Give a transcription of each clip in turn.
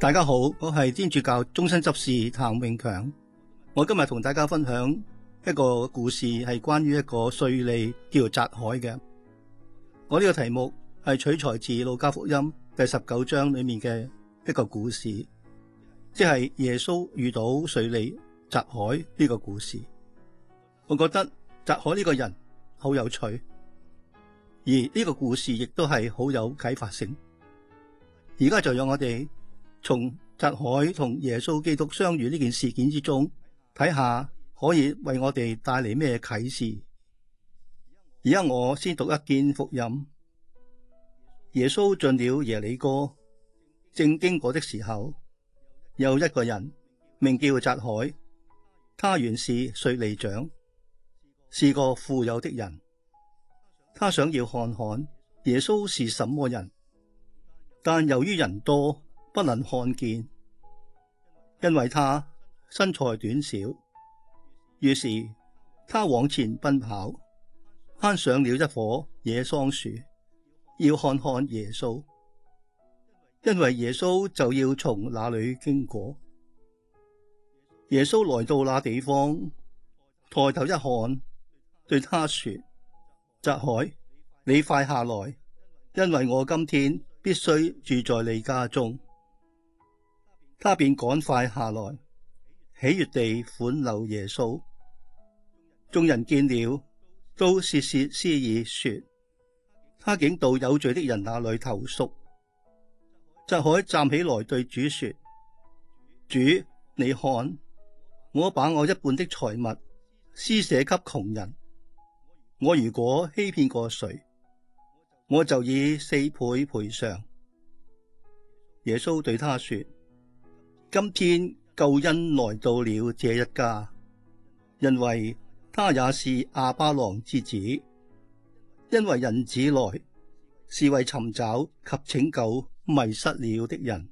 大家好，我係天主教終身執事譚永強。我今日同大家分享一個故事，係關於一個稅吏叫做匝凱嘅。我呢個題目係取材自路加福音第19章裏面嘅一個故事，即係耶穌遇到稅吏匝凱呢個故事。我覺得匝凱呢個人好有趣，而呢個故事亦都係好有啟發性。而家就讓我哋從匝凱同耶穌基督相遇呢件事件之中，睇下可以為我哋帶嚟咩啟示。而家我先讀一件福音。耶穌進了耶里哥，正經過的時候，有一個人名叫匝凱，他原是稅吏長，是個富有的人。他想要看看耶穌是什麼人，但由於人多，不能看見，因為他身材短小。於是他往前奔跑，攀上了一棵野桑樹，要看看耶穌，因為耶穌就要從那裡經過。耶穌來到那地方，抬頭一看，對他說：匝凱，你快下來，因為我今天必須住在你家中。他便趕快下來，喜悅地款留耶穌。眾人見了，都竊竊私議說：他竟到有罪的人那裡投宿。匝凱站起來對主說：主，你看，我把我一半的財物施捨給窮人。我如果欺騙過誰，我就以4倍賠償。耶穌對他說：今天救恩來到了這一家，因為他也是亞巴郎之子。因為人子來是為尋找及拯救迷失了的人。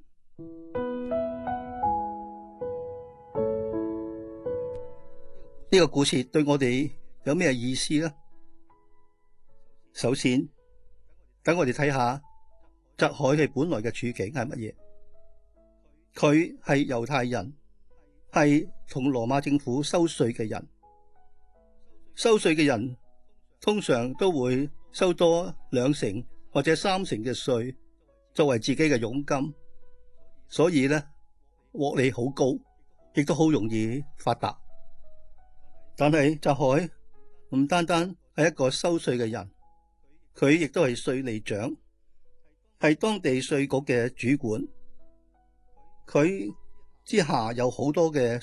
呢個故事對我哋有咩意思呢？首先，等我哋睇下匝凱佢本來嘅處境係乜嘢。佢係猶太人，係同羅馬政府收稅嘅人。收稅嘅人通常都會收多2成或者3成嘅稅作為自己嘅佣金，所以呢，獲利好高，亦都好容易發達。但係匝凱唔單單係一個收稅嘅人，佢亦都係稅吏長，係當地稅局嘅主管。佢之下有好多嘅